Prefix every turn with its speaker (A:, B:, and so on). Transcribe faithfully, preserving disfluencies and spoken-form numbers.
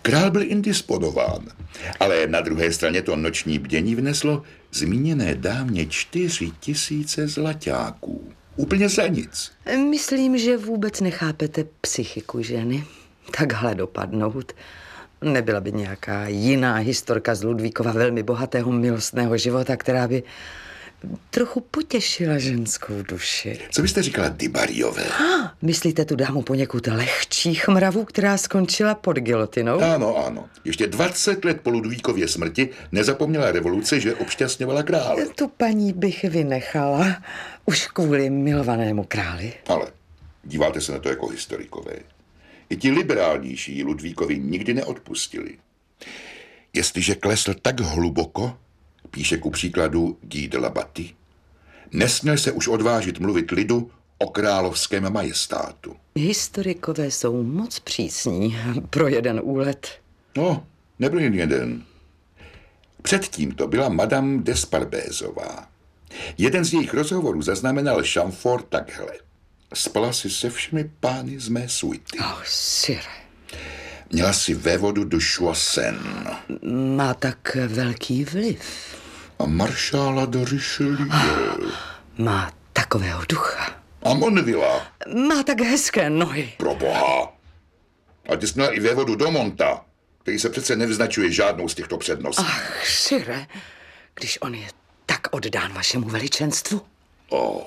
A: Král byl indisponován, ale na druhé straně to noční bdění vneslo zmíněné dámě čtyři tisíce zlaťáků. Úplně za nic.
B: Myslím, že vůbec nechápete psychiku ženy. Takhle dopadnout. Nebyla by nějaká jiná historka z Ludvíkova velmi bohatého milostného života, která by trochu potěšila ženskou duši.
A: Co byste říkala Dybariové?
B: Ah, myslíte tu dámu poněkud lehčích mravů, která skončila pod gilotinou?
A: Ano, ano. Ještě dvacet let po Ludvíkově smrti nezapomněla revoluce, že obšťastňovala krále.
B: Tu paní bych vynechala. Už kvůli milovanému králi.
A: Ale díváte se na to jako historikové. I ti liberálnější Ludvíkovi nikdy neodpustili. Jestliže klesl tak hluboko, píše ku příkladu Guy de la Battie, nesměl se už odvážit mluvit lidu o královském majestátu.
B: Historikové jsou moc přísní pro jeden úlet.
A: No, nebyl jen jeden. Předtím to byla Madame d'Esparbézová. Jeden z jejich rozhovorů zaznamenal Chamfort takhle. Spala si se všemi pány z mé suity.
B: Oh, sire.
A: Měla si vévodu de Choiseul.
B: Má tak velký vliv.
A: A maršála de Richelieu.
B: Má takového ducha.
A: A Monvilla.
B: Má tak hezké nohy.
A: Proboha. A ty jsi měla i vévodu do Monta, který se přece nevznačuje žádnou z těchto předností.
B: Ach, sire, když on je tak oddán vašemu veličenstvu.
A: Oh.